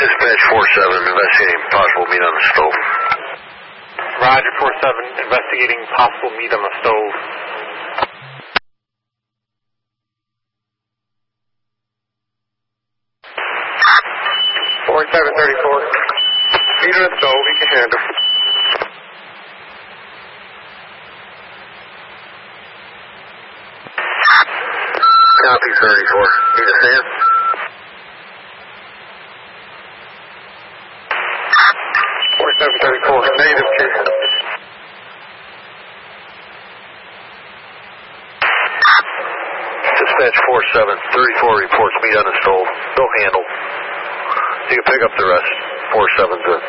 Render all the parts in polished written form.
Dispatch 4-7, investigating possible meat on the stove. Roger, 4-7, investigating possible meat on the stove. Meat on the stove, you can handle. Copy 34. Need a fan? Native case. Dispatch 4-7, 34 reports meat on the stove. No handle. You can pick up the rest. 4-7's good.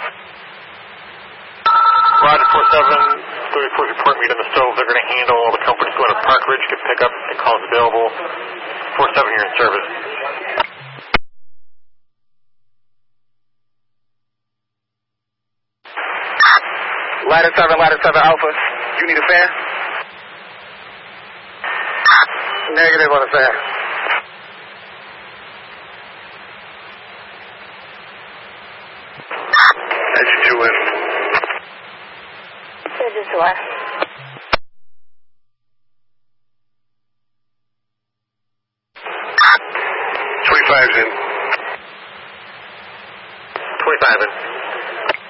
Roger, 4-7, 34 report meat on the stove. They're going to handle all the companies going to Park Ridge, can pick up and calls available. 4-7 here in service. Ladder 7 Alpha. You need a fan? Negative on a fan. Engine 2 in. Engine 2 in.